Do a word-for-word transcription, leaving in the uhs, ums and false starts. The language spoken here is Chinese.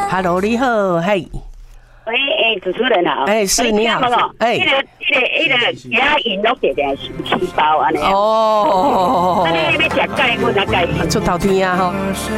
，Hello， 你好，嘿。 喂，哎，主持人好。 哎，是你好。 哎，那个、那个、那个，家饮都点点手气包安尼。 哦。 那你要吃钙，我来钙。 出头天啊吼。